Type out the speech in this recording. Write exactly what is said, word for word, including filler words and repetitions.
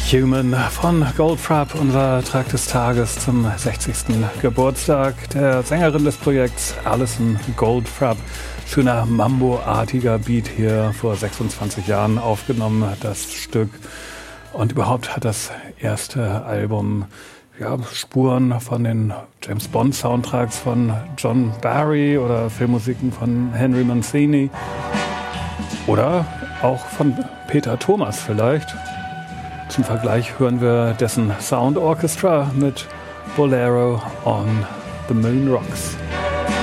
Human von Goldfrapp, unser Track des Tages zum sechzigsten Geburtstag der Sängerin des Projekts, Alison Goldfrapp. Schöner Mambo-artiger Beat hier, vor sechsundzwanzig Jahren aufgenommen, das Stück. Und überhaupt hat das erste Album ja, Spuren von den James-Bond-Soundtracks von John Barry oder Filmmusiken von Henry Mancini. Oder auch von Peter Thomas vielleicht. Zum Vergleich hören wir dessen Sound Orchestra mit Bolero on the Moon Rocks.